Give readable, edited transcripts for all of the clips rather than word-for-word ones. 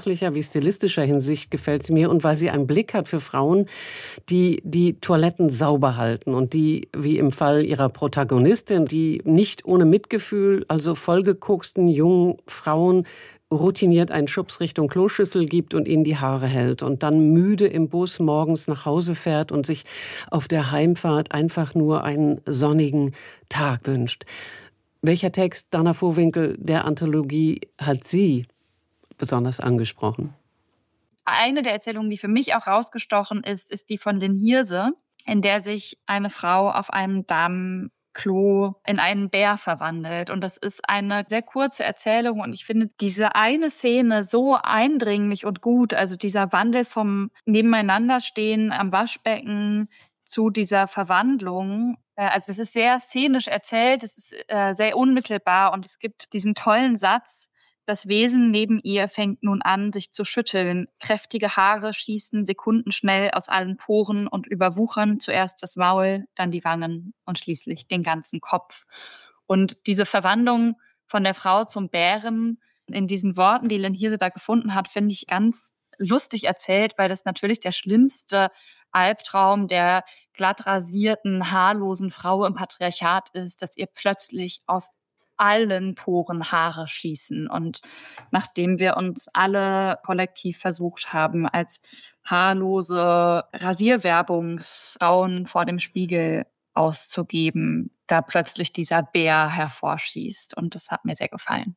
sprachlicher wie stilistischer Hinsicht gefällt sie mir und weil sie einen Blick hat für Frauen, die die Toiletten sauber halten und die, wie im Fall ihrer Protagonistin, die nicht ohne Mitgefühl, also vollgekoksten jungen Frauen routiniert einen Schubs Richtung Kloschüssel gibt und ihnen die Haare hält und dann müde im Bus morgens nach Hause fährt und sich auf der Heimfahrt einfach nur einen sonnigen Tag wünscht. Welcher Text, Dana Vohwinkel, der Anthologie hat Sie besonders angesprochen? Eine der Erzählungen, die für mich auch rausgestochen ist, ist die von Lynn Hirse, in der sich eine Frau auf einem Damenklo in einen Bär verwandelt. Und das ist eine sehr kurze Erzählung und ich finde diese eine Szene so eindringlich und gut. Also dieser Wandel vom Nebeneinanderstehen am Waschbecken zu dieser Verwandlung. Also es ist sehr szenisch erzählt, es ist sehr unmittelbar und es gibt diesen tollen Satz: Das Wesen neben ihr fängt nun an, sich zu schütteln. Kräftige Haare schießen sekundenschnell aus allen Poren und überwuchern zuerst das Maul, dann die Wangen und schließlich den ganzen Kopf. Und diese Verwandlung von der Frau zum Bären in diesen Worten, die Lynn Hirse da gefunden hat, finde ich ganz lustig erzählt, weil das natürlich der schlimmste Albtraum der glatt rasierten, haarlosen Frau im Patriarchat ist, dass ihr plötzlich aus allen Poren Haare schießen. Und nachdem wir uns alle kollektiv versucht haben, als haarlose Rasierwerbungsfrauen vor dem Spiegel auszugeben, da plötzlich dieser Bär hervorschießt. Und das hat mir sehr gefallen.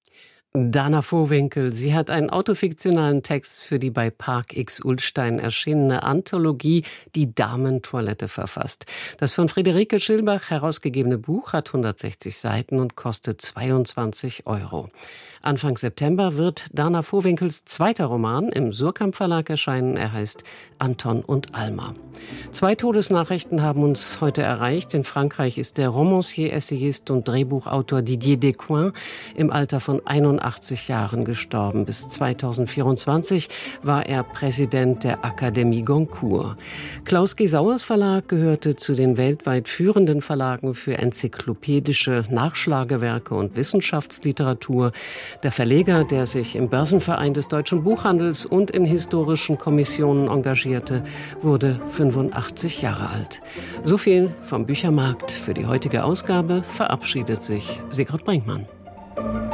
Dana Vohwinkel, sie hat einen autofiktionalen Text für die bei Park X Ullstein erschienene Anthologie Die Damentoilette verfasst. Das von Friederike Schilbach herausgegebene Buch hat 160 Seiten und kostet 22 €. Anfang September wird Dana Vohwinkels zweiter Roman im Suhrkamp Verlag erscheinen. Er heißt Anton und Alma. 2 Todesnachrichten haben uns heute erreicht. In Frankreich ist der Romancier, Essayist und Drehbuchautor Didier Descoings im Alter von 81 Jahren gestorben. Bis 2024 war er Präsident der Akademie Goncourt. Klaus G. Sauers Verlag gehörte zu den weltweit führenden Verlagen für enzyklopädische Nachschlagewerke und Wissenschaftsliteratur. Der Verleger, der sich im Börsenverein des deutschen Buchhandels und in historischen Kommissionen engagierte, wurde 85 Jahre alt. So viel vom Büchermarkt. Für die heutige Ausgabe verabschiedet sich Sigrid Brinkmann.